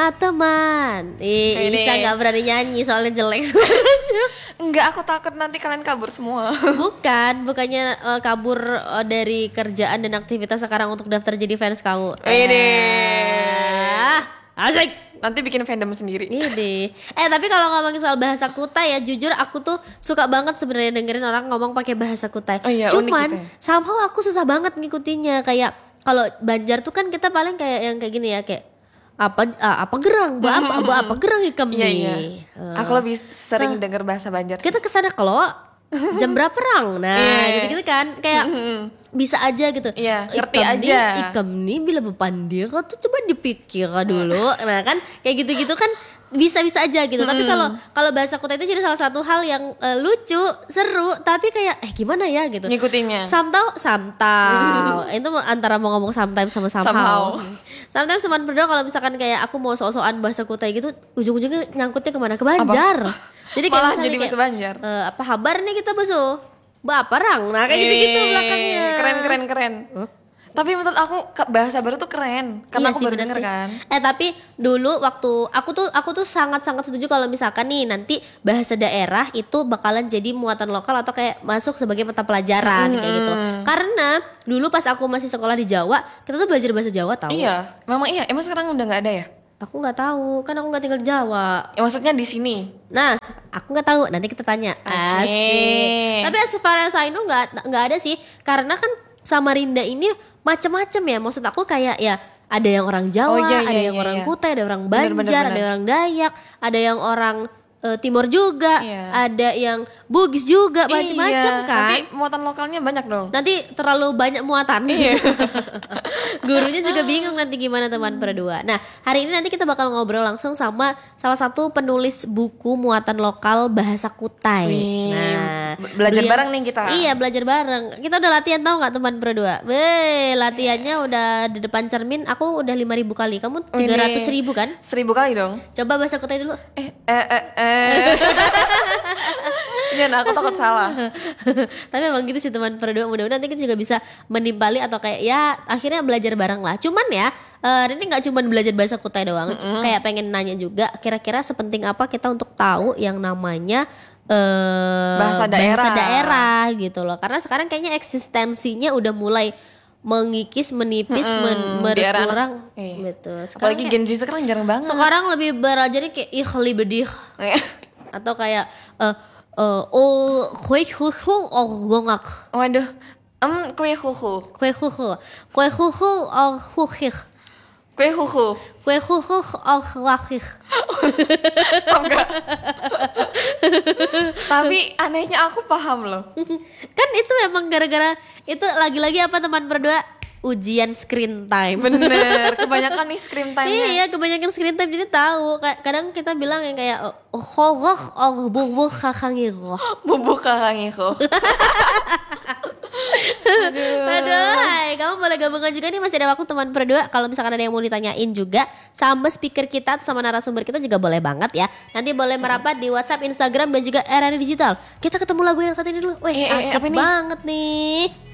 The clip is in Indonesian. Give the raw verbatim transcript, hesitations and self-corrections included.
Ah teman, Ih, Pede. Isa nggak berani nyanyi soalnya jelek suaranya. Enggak, aku takut nanti kalian kabur semua. Bukan, bukannya uh, kabur uh, dari kerjaan dan aktivitas sekarang untuk daftar jadi fans kamu. Pede. Eh, asik. Nanti bikin fandom sendiri. Ini. Eh tapi kalau ngomongin soal bahasa Kutai ya, jujur aku tuh suka banget sebenarnya dengerin orang ngomong pakai bahasa Kutai. Oh iya, unik Cuman gitu ya. somehow aku susah banget ngikutinnya. Kayak kalau Banjar tuh kan kita paling kayak yang kayak gini ya, kayak apa ah, apa gerang, bu apa bu apa gerang ikam Iya, nih. iya. Eh, Aku lebih sering denger bahasa Banjar sih. kita kesana kalau jam berapa rang, nah Iya. gitu-gitu kan, kayak bisa aja gitu. Iya, ngerti Ikam aja. nih, ikam nih bila bepandir tuh coba dipikir dulu. Nah kan kayak gitu-gitu kan bisa-bisa aja gitu. Tapi kalau kalau bahasa Kutai itu jadi salah satu hal yang eh, lucu, seru, tapi kayak eh gimana ya gitu. Ngikutinnya. Samtau, samtau. Itu antara mau ngomong sometimes sama somehow. Somehow. Sometimes teman berdua kalau misalkan kayak aku mau sok-sokan bahasa Kutai gitu, ujung-ujungnya nyangkutnya kemana? Ke Banjar. Jadi kayak Malah misalnya jadi kayak, bahasa Banjar. eh, apa kabar nih kita basuh? Apa rang? Nah kayak gitu-gitu Eh, belakangnya. Keren keren keren. Tapi menurut aku ke- bahasa baru tuh keren karena Iya aku sih, baru bener denger sih. kan. Eh tapi dulu waktu aku tuh aku tuh sangat-sangat setuju kalau misalkan nih nanti bahasa daerah itu bakalan jadi muatan lokal atau kayak masuk sebagai mata pelajaran kayak gitu. Karena dulu pas aku masih sekolah di Jawa, kita tuh belajar bahasa Jawa tahu. Iya, memang iya. Emang sekarang udah nggak ada ya? Aku nggak tahu, kan aku nggak tinggal di Jawa. Ya, maksudnya di sini. Nah, aku nggak tahu. Nanti kita tanya. Oke. Asik. Tapi as far as I know nggak nggak ada sih, karena kan Samarinda ini macem-macem ya. Maksud aku kayak ya ada yang orang Jawa, Oh, iya, iya, ada yang iya, orang iya. Kutai, ada orang Bener, Banjar, bener, ada bener. yang orang Dayak, ada yang orang eh, Timur juga, Iya. ada yang Bugis juga, macem-macem Iya, kan. Nanti muatan lokalnya banyak dong. Nanti terlalu banyak muatan. Iya. Gurunya juga bingung nanti gimana teman berdua. Nah, hari ini nanti kita bakal ngobrol langsung sama salah satu penulis buku muatan lokal bahasa Kutai. Wih, Nah, be- belajar beliau- bareng nih kita. Iya, belajar bareng. Kita udah latihan tahu nggak teman berdua? Weh, latihannya udah di depan cermin. Aku udah lima ribu kali. Kamu tiga ratus ribu kan? Seribu kali dong. Coba bahasa Kutai dulu. Eh, eh, eh, eh. Iya, nah, aku takut salah. Tapi emang gitu sih teman berdua. Mudah-mudahan nanti kita juga bisa menimpali atau kayak ya akhirnya belajar bareng lah. Cuman ya eh, ini nggak cuma belajar bahasa Kutai doang. Kayak pengen nanya juga kira-kira sepenting apa kita untuk tahu yang namanya eh, Bahasa daerah. daerah gitu loh. Karena sekarang kayaknya eksistensinya udah mulai mengikis, menipis, men- di era berkurang. anak- iya. Betul. Sekarang Apalagi kayak- Gen Z sekarang jarang banget. sekarang lebih belajarnya kayak ikhli bedih Eh, atau kayak eh eh, oh kue huhu oh gongak. Waduh, em kue huhu, Kue huhu, kue huhu oh hukih, kue huhu. kue huhu oh wakih. Stop gak? Tapi anehnya aku paham loh. Kan itu memang gara-gara itu lagi-lagi apa teman berdua ujian screen time. Bener, kebanyakan nih screen time-nya. Iya, kebanyakan screen time jadi tahu. Kayak kadang kita bilang yang kayak oh hogok oh bubuk kakangiroh. Bubuk kakak ngiko. Aduh, hai, kamu boleh gabungan juga nih, masih ada waktu teman berdua. Kalau misalkan ada yang mau ditanyain juga sama speaker kita atau sama narasumber kita juga boleh banget ya. Nanti boleh merapat di WhatsApp, Instagram dan juga R R I Digital. Kita ketemu lagu yang satu ini dulu. Wih, Eh, eh, eh, asik apa nih? banget nih.